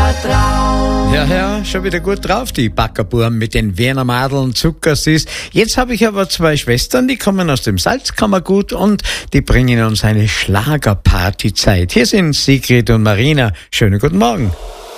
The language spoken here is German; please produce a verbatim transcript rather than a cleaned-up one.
Traum. Ja, ja, schon wieder gut drauf, die Backerbuben mit den Wiener Madeln, Zuckersüß. Jetzt habe ich aber zwei Schwestern, die kommen aus dem Salzkammergut und die bringen uns eine Schlagerpartyzeit. Hier sind Sigrid und Marina. Schönen guten Morgen.